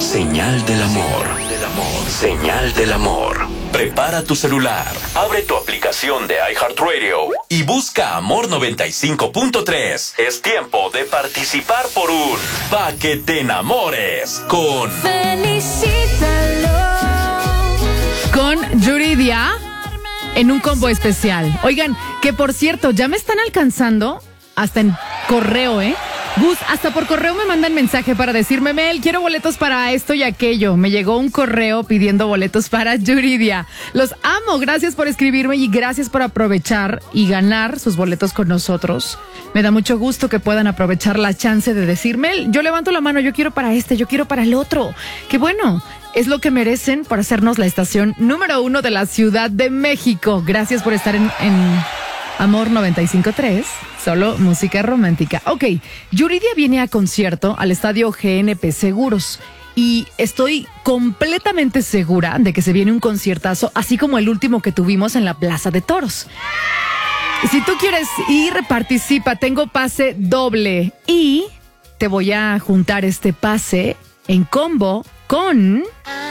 Señal del amor. Señal del amor. Prepara tu celular, abre tu aplicación de iHeartRadio y busca Amor 95.3. Es tiempo de participar por un Pa' que te enamores con Felicítalo. Con Yuridia en un combo especial. Oigan, que por cierto, ya me están alcanzando hasta en correo, Gus, hasta por correo me mandan mensaje para decirme, Mel, quiero boletos para esto y aquello. Me llegó un correo pidiendo boletos para Yuridia. Los amo, gracias por escribirme y gracias por aprovechar y ganar sus boletos con nosotros. Me da mucho gusto que puedan aprovechar la chance de decir, Mel, yo levanto la mano, yo quiero para este, yo quiero para el otro. Qué bueno, es lo que merecen por hacernos la estación número 1 de la Ciudad de México. Gracias por estar en Amor 95.3, solo música romántica. Ok, Yuridia viene a concierto al estadio GNP Seguros y estoy completamente segura de que se viene un conciertazo, así como el último que tuvimos en la Plaza de Toros. Si tú quieres ir, participa, tengo pase doble y te voy a juntar este pase en combo con...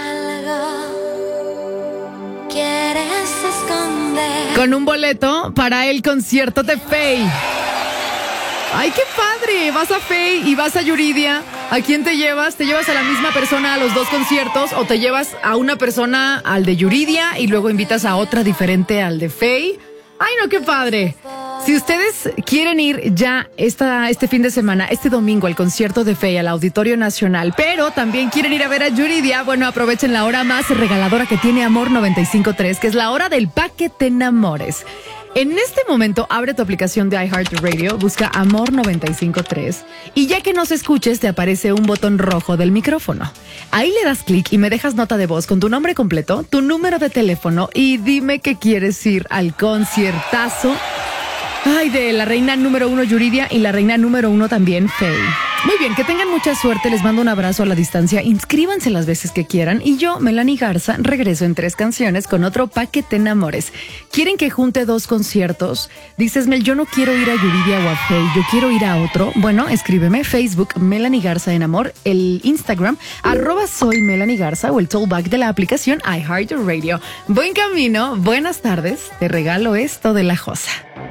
Algo quieres esconder. Con un boleto para el concierto de Faye. ¡Ay, qué padre! Vas a Faye y vas a Yuridia. ¿A quién te llevas? ¿Te llevas a la misma persona a los dos conciertos o te llevas a una persona al de Yuridia y luego invitas a otra diferente al de Faye? ¡Ay, no, qué padre! Si ustedes quieren ir ya este fin de semana, este domingo, al concierto de Faye, al Auditorio Nacional, pero también quieren ir a ver a Yuridia, bueno, aprovechen la hora más regaladora que tiene Amor 95.3, que es la hora del Pa' que te enamores. En este momento, abre tu aplicación de iHeartRadio, busca Amor 95.3 y ya que nos escuches, te aparece un botón rojo del micrófono. Ahí le das clic y me dejas nota de voz con tu nombre completo, tu número de teléfono y dime que quieres ir al conciertazo. Ay, de la reina número 1 Yuridia y la reina número 1 también Faye. Muy bien, que tengan mucha suerte, les mando un abrazo a la distancia, inscríbanse las veces que quieran y yo, Melanie Garza, regreso en 3 canciones con otro Pa' que te enamores. ¿Quieren que junte 2 conciertos? Dices, Mel, yo no quiero ir a Yuridia o a Faye, yo quiero ir a otro. Bueno, escríbeme, Facebook, Melanie Garza en Amor, el Instagram, @soy Melanie Garza o el tollback de la aplicación iHeartRadio. Buen camino, buenas tardes, te regalo esto de la Josa.